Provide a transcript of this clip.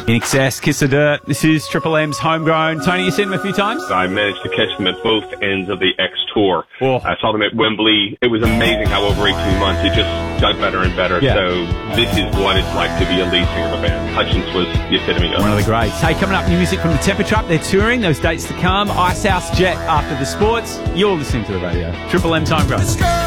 In excess, Kiss the Dirt. This is Triple M's Homegrown. Tony, you seen them a few times? I managed to catch them at both ends of the X Tour. Oh. I saw them at Wembley. It was amazing how over 18 months it just got better and better. Yeah. So this is what it's like to be a lead singer of a band. Hutchins was the epitome of it. One of the greats. Hey, coming up, new music from the Temper Trap. They're touring. Those dates to come. Icehouse Jet after the sports. You're listening to the radio. Triple M's Homegrown.